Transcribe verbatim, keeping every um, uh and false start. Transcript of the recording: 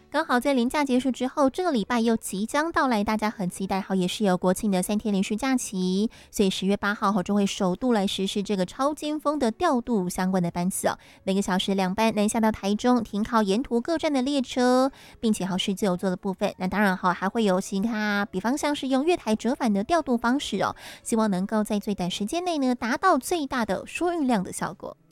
刚好在连假结束之后，这个礼拜又即将到来，大家很期待，好也是有国庆的三天连续假期，所以十月八号就会首度来实施这个超尖峰的调度相关的班次哦，每个小时两班南下到台中，停靠沿途各站的列车，并且好是自由座的部分，那当然好还会有其他，比方像是用月台折返的调度方式哦，希望能够在最短时间内呢达到最大的疏运量的效果。